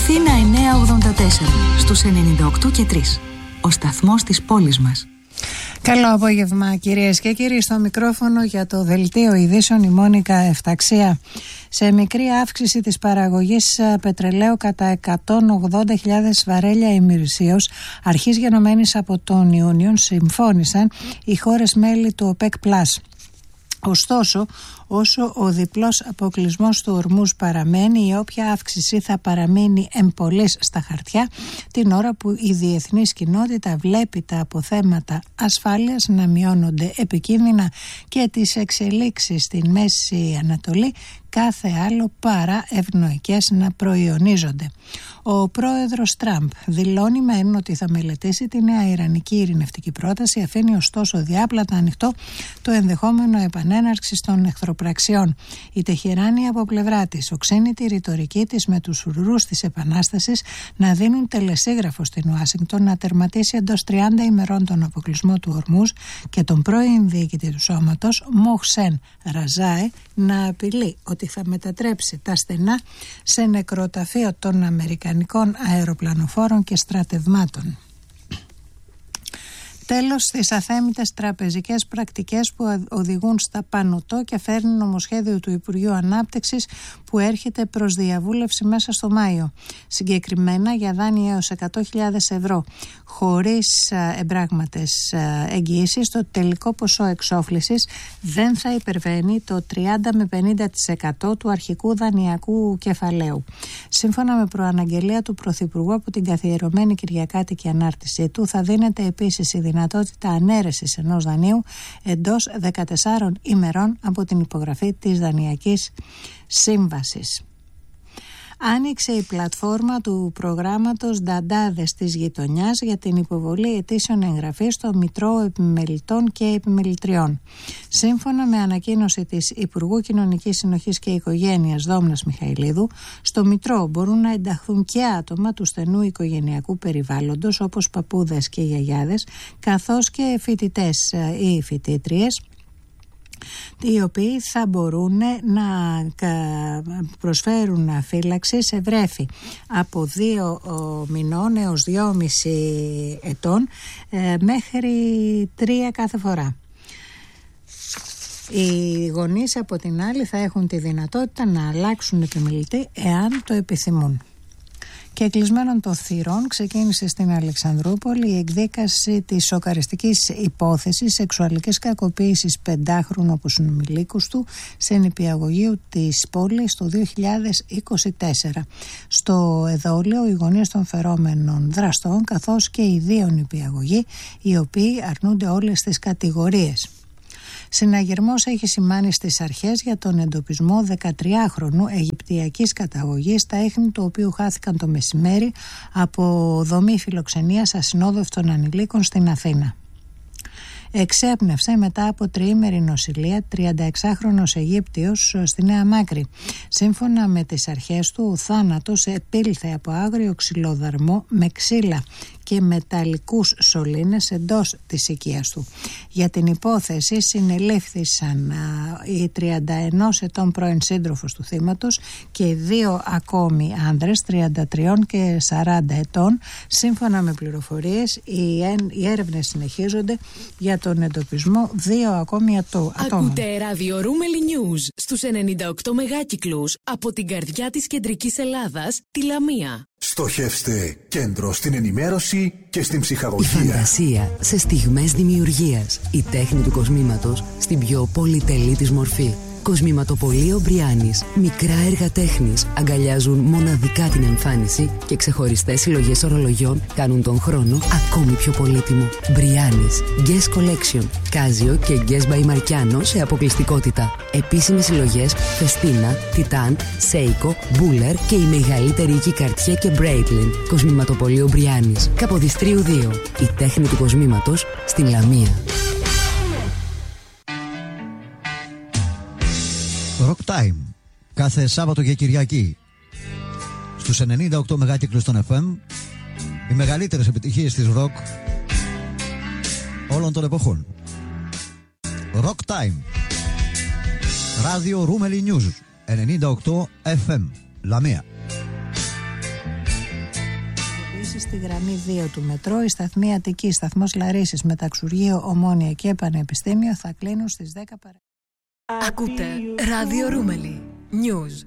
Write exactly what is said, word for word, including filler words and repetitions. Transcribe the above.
Αθήνα εννιακόσια ογδόντα τέσσερα, στους ενενήντα οκτώ και τρία. Ο σταθμός της πόλης μας. Καλό απόγευμα κυρίες και κύριοι, στο μικρόφωνο για το Δελτίο Ειδήσεων η Μόνικα Εφταξία. Σε μικρή αύξηση της παραγωγής πετρελαίου κατά εκατόν ογδόντα χιλιάδες βαρέλια ημερησίως, αρχής γενομένης από τον Ιούνιο, συμφώνησαν οι χώρες μέλη του ΟΠΕΚ πλας. Ωστόσο, όσο ο διπλός αποκλεισμός του ορμούς παραμένει, η όποια αύξηση θα παραμείνει εμπολής στα χαρτιά, την ώρα που η διεθνής κοινότητα βλέπει τα αποθέματα ασφάλειας να μειώνονται επικίνδυνα και τις εξελίξεις στην Μέση Ανατολή κάθε άλλο παρά ευνοϊκές να προϊονίζονται. Ο πρόεδρος Τραμπ δηλώνει μεν ότι θα μελετήσει τη νέα ιρανική ειρηνευτική πρόταση, αφήνει ωστόσο διάπλατα ανοιχτό το ενδεχόμενο επανέναρξης των εχθροπραξιών. Η Τεχεράνη από πλευρά της οξύνει τη ρητορική της με τους ουρούς της Επανάστασης να δίνουν τελεσίγραφο στην Ουάσιγκτον να τερματίσει εντός τριάντα ημερών τον αποκλεισμό του ορμούς και τον πρώην διοικητή του σώματος Μοχσέν Ραζάη να απειλεί ότι θα μετατρέψει τα στενά σε νεκροταφείο των Αμερικανικών αεροπλανοφόρων και στρατευμάτων. Τέλος, στις αθέμητες τραπεζικές πρακτικές που οδηγούν στα πανωτό και φέρνει νομοσχέδιο του Υπουργείου Ανάπτυξης που έρχεται προς διαβούλευση μέσα στο Μάιο. Συγκεκριμένα για δάνεια έως εκατό χιλιάδες ευρώ. Χωρίς εμπράγματες εγγυήσεις, το τελικό ποσό εξόφλησης δεν θα υπερβαίνει το τριάντα με πενήντα τοις εκατό του αρχικού δανειακού κεφαλαίου. Σύμφωνα με προαναγγελία του Πρωθυπουργού από την καθιερωμένη κυριακάτικη ανάρτησή του, θα δίνεται επίσης η δυνατότητα ανέρεσης ενός δανείου εντός δεκατεσσάρων ημερών από την υπογραφή της δανειακής σύμβασης. Άνοιξε η πλατφόρμα του προγράμματος Νταντάδες της Γειτονιάς για την υποβολή αιτήσεων εγγραφής στο Μητρό Επιμελητών και Επιμελητριών. Σύμφωνα με ανακοίνωση της Υπουργού Κοινωνικής Συνοχής και Οικογένειας Δόμνας Μιχαηλίδου, στο Μητρό μπορούν να ενταχθούν και άτομα του στενού οικογενειακού περιβάλλοντος όπως παππούδες και γιαγιάδες, καθώς και φοιτητές ή φοιτήτριες, οι οποίοι θα μπορούν να προσφέρουν φύλαξη σε βρέφη από δύο μηνών έως δυόμισι ετών μέχρι τρία κάθε φορά. Οι γονείς από την άλλη θα έχουν τη δυνατότητα να αλλάξουν επιμελητή εάν το επιθυμούν. Και κλεισμένων των θυρών ξεκίνησε στην Αλεξανδρούπολη η εκδίκαση της σοκαριστικής υπόθεσης σεξουαλικής κακοποίησης πεντάχρονου από συνομιλίκους του σε νηπιαγωγείο της πόλης το δύο χιλιάδες είκοσι τέσσερα. Στο εδόλιο οι γονείς των φερόμενων δραστών καθώς και οι δύο νηπιαγωγοί, οι οποίοι αρνούνται όλες τις κατηγορίες. Συναγερμός έχει σημάνει στις αρχές για τον εντοπισμό δεκατριάχρονου Αιγυπτιακής καταγωγής, τα ίχνη του οποίου χάθηκαν το μεσημέρι από δομή φιλοξενίας ασυνόδευτων ανηλίκων στην Αθήνα. Εξέπνευσε μετά από τριήμερη νοσηλεία τριανταεξάχρονος Αιγύπτιος στη Νέα Μάκρη. Σύμφωνα με τις αρχές του, ο θάνατος επήλθε από άγριο ξυλοδαρμό με ξύλα και μεταλλικούς σωλήνες εντός της οικίας του. Για την υπόθεση συνελήφθησαν α, οι τριάντα ενός ετών πρώην σύντροφος του θύματος και οι δύο ακόμη άνδρες τριάντα τρία και σαράντα ετών. Σύμφωνα με πληροφορίες, οι, οι έρευνες συνεχίζονται για τον εντοπισμό δύο ακόμη ατόμων. Ακούτε ράδιο Ρούμελι News στους ενενήντα οκτώ μεγάκυκλους από την καρδιά της κεντρικής Ελλάδας, τη Λαμία. Στοχεύστε κέντρο στην ενημέρωση και στην ψυχαγωγία. Η φαντασία σε στιγμές δημιουργίας. Η τέχνη του κοσμήματος στην πιο πολυτελή της μορφή. Κοσμηματοπωλείο Μπριάνης. Μικρά έργα τέχνης αγκαλιάζουν μοναδικά την εμφάνιση και ξεχωριστές συλλογές ορολογιών κάνουν τον χρόνο ακόμη πιο πολύτιμο. Μπριάνης. Guess Collection. Κάζιο και Guess by Marciano σε αποκλειστικότητα. Επίσημες συλλογές Φεστίνα, Τιτάν, Σέικο, Μπούλερ και η μεγαλύτερη οίκη Καρτιέ και Μπρέιτλιν. Κοσμηματοπωλείο Μπριάνης. Καποδιστρίου δύο. Η τέχνη του κοσμήματος στην Λαμία. Rock Time, κάθε Σάββατο και Κυριακή στους ενενήντα οκτώ μεγάκυκλους των εφ εμ, οι μεγαλύτερες επιτυχίες της rock όλων των εποχών. Rock Time, ράδιο Ρούμελι News, ενενήντα οκτώ εφ εμ, Λαμία. Επίσης στη γραμμή δύο του μετρό, η σταθμή Αττική, σταθμός Λαρίσης, Μεταξουργείο, Ομόνια και Πανεπιστήμιο θα κλείνουν στις δέκα παρά. Ακούτε Ράδιο Ρούμελι News.